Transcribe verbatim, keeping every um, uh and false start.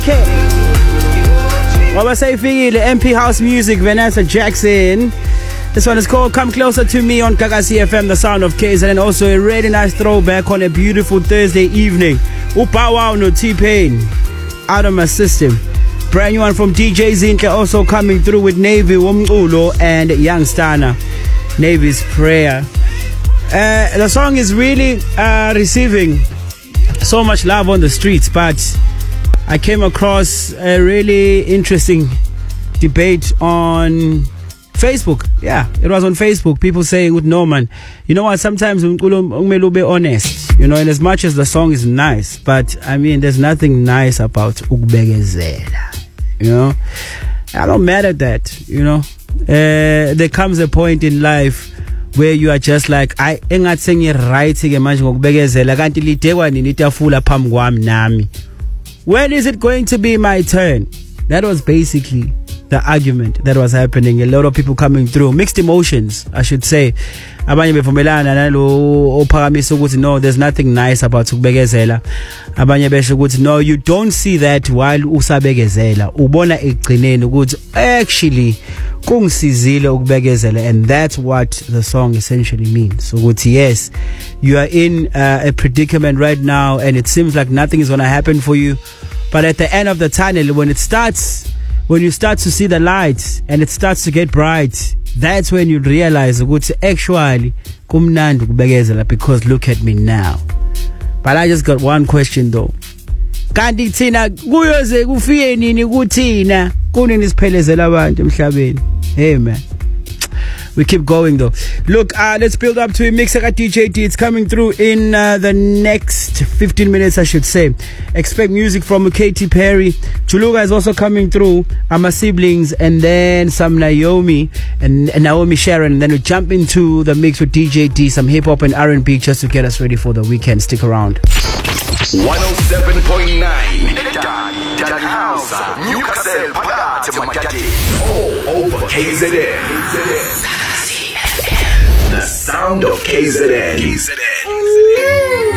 Okay. Wabasayifile M P House Music, Vanessa Jackson. This one is called Come Closer to Me on Gagasi F M, the sound of K Z N, and also a really nice throwback on a beautiful Thursday evening. Upa Wow no T-Pain, Out of My System. Brand new one from D J Zinhle, also coming through with Navy Womculo and Young Stana, Navy's Prayer. Uh, the song is really uh, receiving so much love on the streets, but I came across a really interesting debate on Facebook. Yeah, it was on Facebook. People saying with Norman, you know what, sometimes umelo be honest, you know, and as much as the song is nice, but I mean, there's nothing nice about ukubegezela, you know. I don't mad at that, you know. Uh, there comes a point in life where you are just like, I engathi ngi-right ke manje ngokubegezela kanti lidekwa nini itafula phambi kwami nami. When is it going to be my turn? That was basically the argument that was happening. A lot of people coming through, mixed emotions, I should say. Abanye bevumelana nalo ophakamisa ukuthi no, there's nothing nice about ukubegezela. Abanye besho ukuthi no, you don't see that while usabegezela. Ubona ekugcineni ukuthi actually kungisizile ukubegezela, and that's what the song essentially means. So ukuthi yes, you are in uh, a predicament right now and it seems like nothing is going to happen for you, but at the end of the tunnel, when it starts, when you start to see the light and it starts to get bright, that's when you realize ukuthi actually kumnandi ukubegezela, because look at me now. But I just got one question though. Kanti thina kuyoze kufike nini kuthina kunini siphelezela abantu emhlabeni? Hey man, we keep going though. Look, uh, let's build up to a mix. I got D J D. It's coming through in uh, the next fifteen minutes, I should say. Expect music from Katy Perry. Chuluga is also coming through. I'm a siblings, and then some Naomi and, and Naomi Sharon. And then we jump into the mix with D J D, some hip hop and R and B just to get us ready for the weekend. Stick around. one oh seven point nine Newcastle, all over K Z N. The sound of K Z N.